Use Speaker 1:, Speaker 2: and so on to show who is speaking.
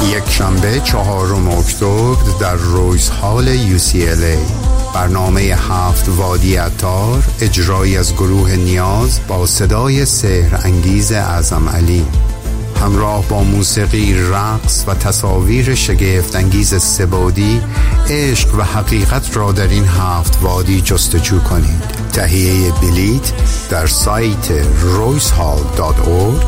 Speaker 1: یک شنبه 4 اکتبر در رویز هال UCLA. برنامه 7 وادی عطار، اجرایی از گروه نیاز با صدای سحرانگیز اعظم علی، همراه با موسیقی، رقص و تصاویر شگفت‌انگیز سه‌بعدی. عشق و حقیقت را در این 7 وادی جستجو کنید. تهیه بلیط در سایت roycehall.org